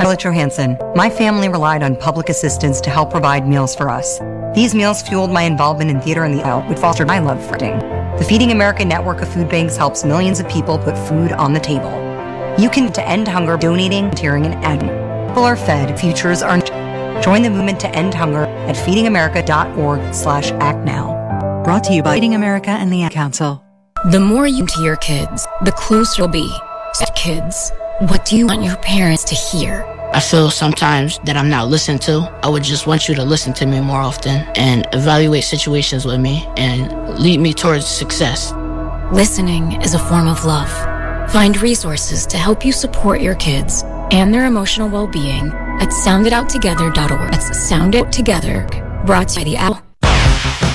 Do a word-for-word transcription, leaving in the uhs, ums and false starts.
Scarlett Johansson. My family relied on public assistance to help provide meals for us. These meals fueled my involvement in theater in the aisle, which fostered my love for reading. The Feeding America network of food banks helps millions of people put food on the table. You can to end hunger, donating, volunteering, and adding. People are fed, futures aren't. Join the movement to end hunger at feedingamerica.org slash act now. Brought to you by Feeding America and the Ad Council. The more you to your kids, the closer you'll be. So kids, what do you want your parents to hear? I feel sometimes that I'm not listened to. I would just want you to listen to me more often and evaluate situations with me and lead me towards success. Listening is a form of love. Find resources to help you support your kids and their emotional well-being at sound it out together dot org. That's Sound It Together, brought to you by the Apple